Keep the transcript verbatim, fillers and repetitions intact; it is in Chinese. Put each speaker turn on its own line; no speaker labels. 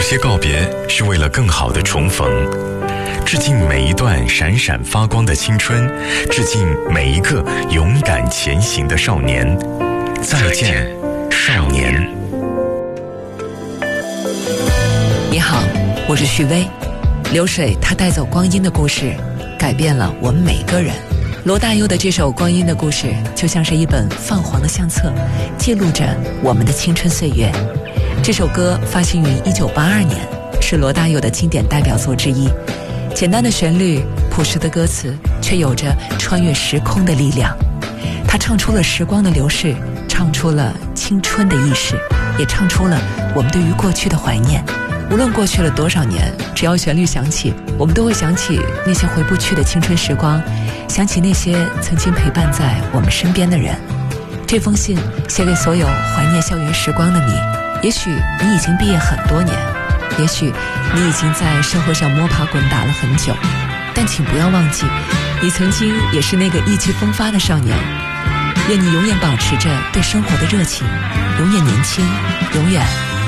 些告别是为了更好的重逢，致敬每一段闪闪发光的青春，致敬每一个勇敢前行的少年。再见，少年。
你好，我是徐薇。流水它带走光阴的故事，改变了我们每个人。罗大佑的这首《光阴的故事》就像是一本泛黄的相册，记录着我们的青春岁月。这首歌发行于一九八二年，是罗大佑的经典代表作之一。简单的旋律，朴实的歌词，却有着穿越时空的力量。他唱出了时光的流逝，唱出了青春的意识，也唱出了我们对于过去的怀念。无论过去了多少年，只要旋律响起，我们都会想起那些回不去的青春时光，想起那些曾经陪伴在我们身边的人。这封信写给所有怀念校园时光的你，也许你已经毕业很多年，也许你已经在社会上摸爬滚打了很久，但请不要忘记，你曾经也是那个意气风发的少年。愿你永远保持着对生活的热情，永远年轻，永远